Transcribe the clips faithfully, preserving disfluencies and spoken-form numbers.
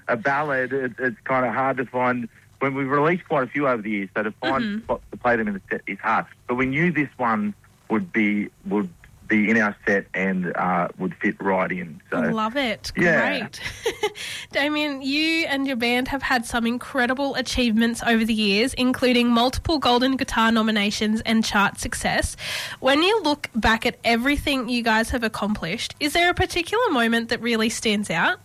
a ballad, it, it's kind of hard to find. When we've released quite a few over the years, so to find Mm-hmm. spots to play them in the set is hard. But we knew this one would be would be in our set and uh, would fit right in. So Love it. Yeah. Great. Damien, you and your band have had some incredible achievements over the years, including multiple Golden Guitar nominations and chart success. When you look back at everything you guys have accomplished, is there a particular moment that really stands out?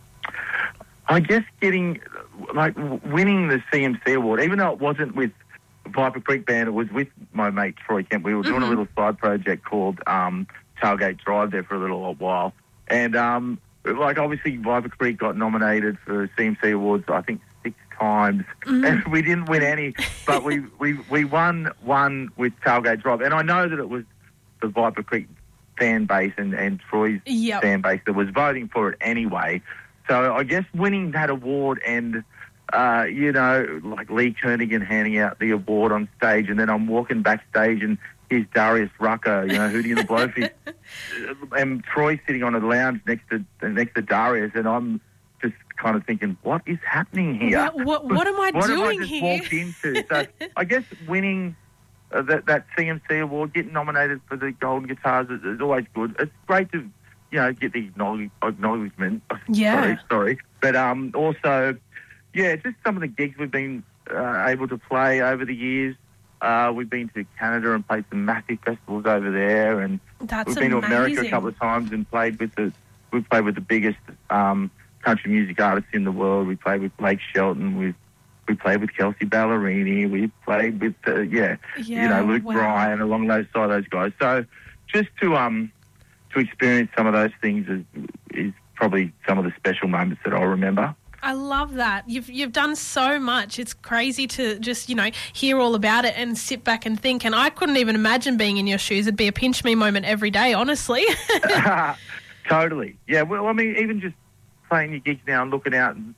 I guess getting, like, winning the C M C award, even though it wasn't with Viper Creek Band, it was with my mate Troy Kemp. We were doing Mm-hmm. a little side project called um, Tailgate Drive there for a little while. And, um, like, obviously Viper Creek got nominated for C M C awards, I think, six times. Mm-hmm. And we didn't win any, but we, we, we won one with Tailgate Drive. And I know that it was the Viper Creek fan base and, and Troy's Yep. fan base that was voting for it anyway. So I guess winning that award and, uh, you know, like Lee Kernaghan handing out the award on stage, and then I'm walking backstage and here's Darius Rucker, you know, Hootie and the Blowfish, and Troy sitting on a lounge next to next to Darius, and I'm just kind of thinking, what is happening here? What, what, what am I what doing have I just here? walked into? So I guess winning uh, that, that C M C award, getting nominated for the Golden Guitars is, is always good. It's great to, you know, get the acknowledge, acknowledgement. Yeah. sorry, sorry. But um, also, yeah, just some of the gigs we've been uh, able to play over the years. Uh, we've been to Canada and played some massive festivals over there, and That's we've been amazing. to America a couple of times and played with the. We've played with the biggest um, country music artists in the world. We played with Blake Shelton. We've we played with Kelsey Ballerini. We played with uh, yeah, Yeah, you know, Luke wow. Bryan, along those side of those guys. So just to um to experience some of those things is, is probably some of the special moments that I'll remember. I love that. You've you've done so much. It's crazy to just, you know, hear all about it and sit back and think. And I couldn't even imagine being in your shoes. It'd be a pinch me moment every day, honestly. Totally. Yeah, well, I mean, even just playing your gigs now and looking out and,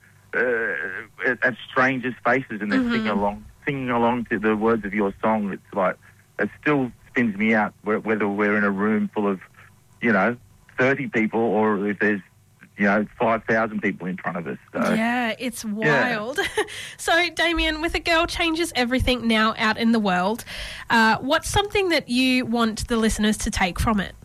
uh, at, at strangers' faces and they're Mm-hmm. singing along, singing along to the words of your song. It's like, it still spins me out wh- whether we're in a room full of, you know, thirty people or if there's, you know, five thousand people in front of us. So. Yeah, it's wild. So, Damien, with A Girl Changes Everything now out in the world, uh, what's something that you want the listeners to take from it?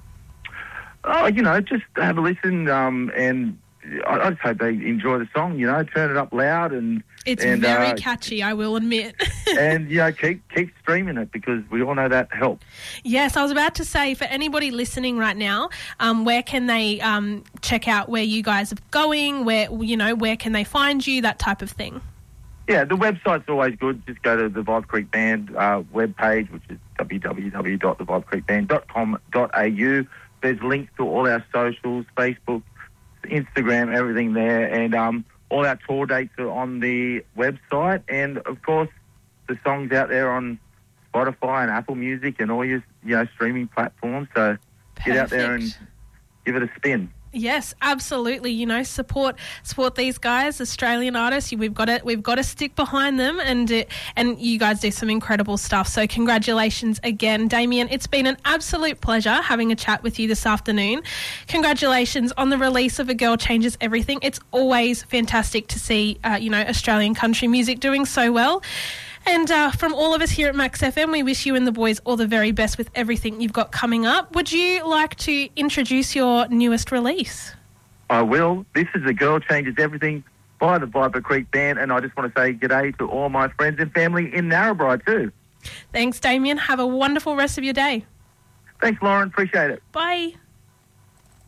Oh, you know, just have a listen um, and I, I just hope they enjoy the song, you know, turn it up loud and... It's and, very uh, catchy, I will admit. and, you know, keep keep streaming it because we all know that helps. Yes, I was about to say, for anybody listening right now, um, where can they um, check out where you guys are going, where, you know, where can they find you, that type of thing? Yeah, the website's always good. Just go to the Vibe Creek Band uh, webpage, which is w w w dot the vibe creek band dot com dot a u. There's links to all our socials, Facebook, Instagram, everything there. And um, all our tour dates are on the website. And, of course, the song's out there on Spotify and Apple Music and all your, you know, streaming platforms. So get out there and Perfect. give it a spin. Yes, absolutely. You know, support support these guys, Australian artists. We've got to we've got to stick behind them, and uh, and you guys do some incredible stuff. So congratulations again, Damien. It's been an absolute pleasure having a chat with you this afternoon. Congratulations on the release of A Girl Changes Everything. It's always fantastic to see uh, you know, Australian country music doing so well. And uh, from all of us here at Max F M, we wish you and the boys all the very best with everything you've got coming up. Would you like to introduce your newest release? I will. This is A Girl Changes Everything by the Viper Creek Band, and I just want to say g'day to all my friends and family in Narrabri too. Thanks, Damien. Have a wonderful rest of your day. Thanks, Lauren. Appreciate it. Bye.